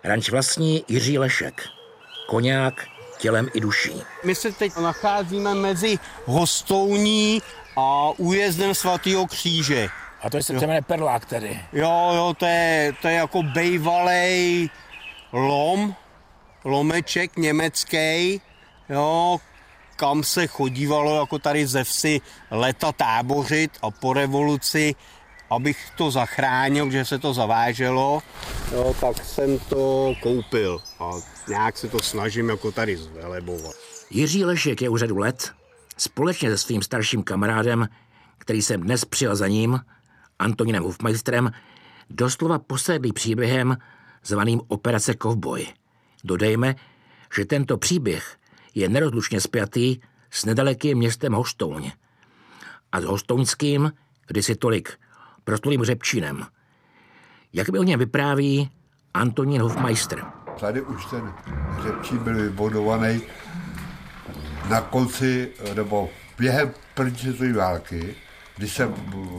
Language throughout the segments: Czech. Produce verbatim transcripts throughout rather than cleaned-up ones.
Ranč vlastní Jiří Lešek. Koňák tělem i duší. My se teď nacházíme mezi Hostouní a újezdem svatého Kříže. A to se jmenuje Perlák tedy. Jo, jo, to je, to je jako bejvalej lom, lomeček německý, jo, kam se chodívalo jako tady ze vsi leta tábořit a po revoluci, abych to zachránil, že se to zaváželo, jo, tak jsem to koupil a nějak se to snažím jako tady zvelebovat. Jiří Lešek je u řadu let společně se svým starším kamarádem, který jsem dnes přijel za ním, Antonínem Hofmeisterem, doslova posedlý příběhem zvaným Operace Kovboj. Dodejme, že tento příběh je nerozlučně spjatý s nedalekým městem Hostouň a s hostouňským, kdysi tolik proslulým Řepčínem. Jak mi o něm vypráví Antonín Hofmeister. Tady už ten Řepčín byl vybudovaný na konci, nebo během první světové války, když jsem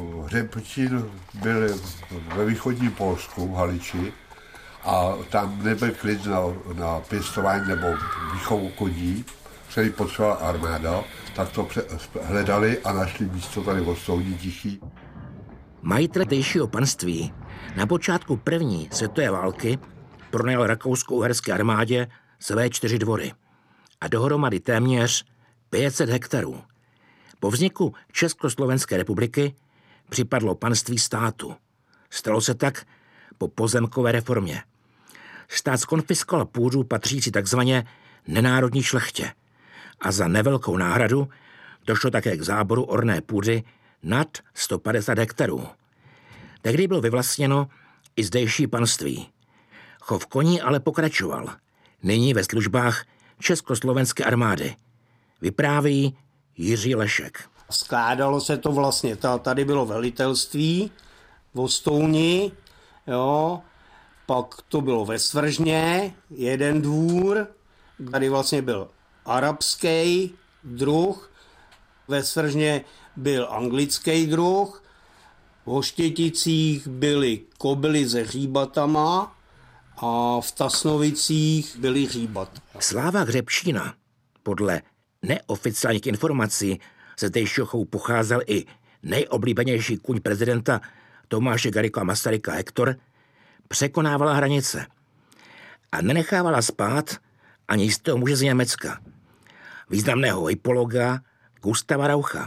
Řepčín byl ve východním Polsku, v Haliči, a tam nebyl klid na, na pěstování nebo výchovu koní, který potřebovala armáda, tak to hledali a našli místo tady v Hostouní tichý. Majitel tejšího panství na počátku první světové války pronajal rakousko-uherské armádě své čtyři dvory a dohromady téměř pět set hektarů. Po vzniku Československé republiky připadlo panství státu. Stalo se tak po pozemkové reformě. Stát zkonfiskoval půdu patřící takzvaně nenárodní šlechtě a za nevelkou náhradu došlo také k záboru orné půdy nad sto padesát hektarů. Tehdy bylo vyvlastněno i zdejší panství. Chov koní ale pokračoval, nyní ve službách Československé armády. Vypráví Jiří Lešek. Skládalo se to vlastně, tady bylo velitelství v Hostouni, jo, pak to bylo ve Svržně, jeden dvůr, tady vlastně byl arabský druh, ve Svržně byl anglický druh, v Hoštěticích byly kobily se hříbatama a v Tasnovicích byly hříbat. Sláva Řepčína podle neoficiálních informací ze zdejšího chovu pocházel i nejoblíbenější kůň prezidenta Tomáše Garrigua Masaryka Hektor, překonávala hranice a nenechávala spát ani jistého muže z Německa, významného hypologa Gustava Raucha.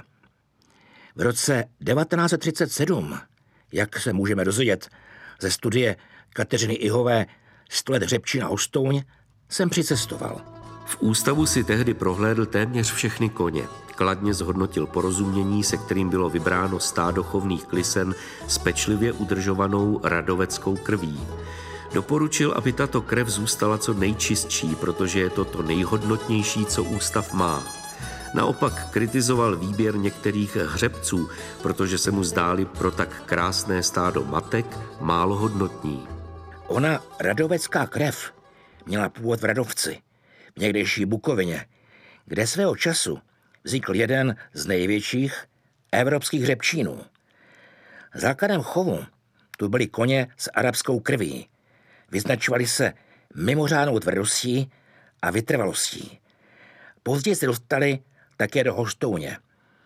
V roce devatenáct set třicet sedm, jak se můžeme dozvědět ze studie Kateřiny Ihové Sto let Řepčína Hostouň, jsem přicestoval. V ústavu si tehdy prohlédl téměř všechny koně. Kladně zhodnotil porozumění, se kterým bylo vybráno stádo chovných klisen s pečlivě udržovanou radoveckou krví. Doporučil, aby tato krev zůstala co nejčistší, protože je to to nejhodnotnější, co ústav má. Naopak kritizoval výběr některých hřebců, protože se mu zdály pro tak krásné stádo matek málo hodnotní. Ona radovecká krev měla původ v Radovci, v někdejší Bukovině, kde svého času vznikl jeden z největších evropských hřebčínů. Základem chovu tu byly koně s arabskou krví. Vyznačovali se mimořádnou tvrdostí a vytrvalostí. Později se dostali také do Hostouně.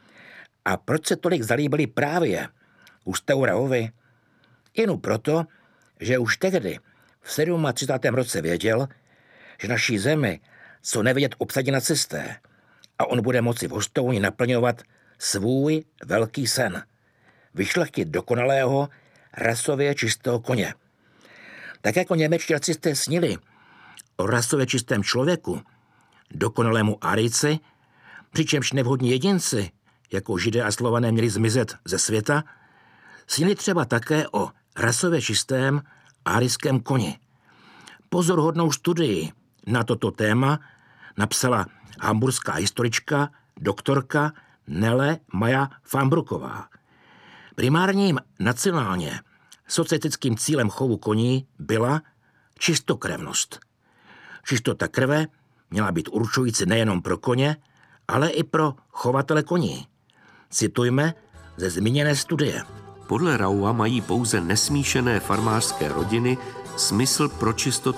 A proč se tolik zalíbili právě Gustavu Rauchovi? Jen proto, že už tehdy v třicátém sedmém roce věděl, že naší zemi co nevidět obsadí nacisté a on bude moci v Hostouni naplňovat svůj velký sen. Vyšlechtit dokonalého, rasově čistého koně. Tak jako němečtí nacisté snili o rasově čistém člověku, dokonalému Árijci, přičemž nevhodní jedinci, jako Židé a Slované, měli zmizet ze světa, snili třeba také o rasově čistém árijském koni. Pozoruhodnou studii na toto téma napsala hamburská historička, doktorka Nele Maja Fambruková. Primárním nacionálně societickým cílem chovu koní byla čistokrevnost. Čistota krve měla být určující nejenom pro koně, ale i pro chovatele koní. Citujme ze zmíněné studie. Podle Raucha mají pouze nesmíšené farmářské rodiny smysl pro čistotu